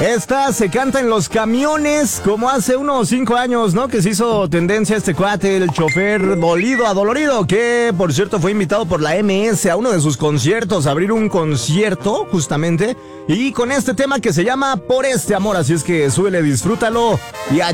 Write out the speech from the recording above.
Esta se canta en los camiones como hace unos 5 años, ¿no? Que se hizo tendencia este cuate, el chofer dolido adolorido, que por cierto fue invitado por la MS a uno de sus conciertos, a abrir un concierto justamente, y con este tema que se llama Por este amor, así es que súbele, disfrútalo y